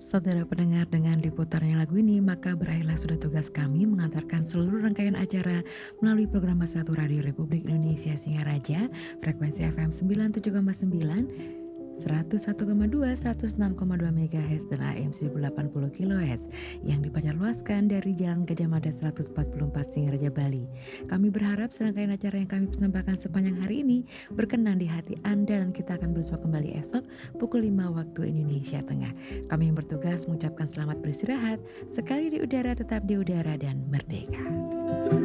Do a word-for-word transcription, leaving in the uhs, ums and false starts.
Saudara pendengar, dengan diputarnya lagu ini, maka berakhirlah sudah tugas kami mengantarkan seluruh rangkaian acara melalui program Satu Radio Republik Indonesia Singaraja, frekuensi F M sembilan puluh tujuh koma sembilan, seratus satu koma dua, seratus enam koma dua MHz dan A M seribu delapan puluh kilohertz yang dipancarluaskan dari Jalan Gajah Mada seratus empat puluh empat Singaraja, Bali. Kami berharap serangkaian acara yang kami persembahkan sepanjang hari ini berkenan di hati Anda dan kita akan bersua kembali esok pukul lima waktu Indonesia Tengah. Kami yang bertugas mengucapkan selamat beristirahat, sekali di udara tetap di udara dan merdeka.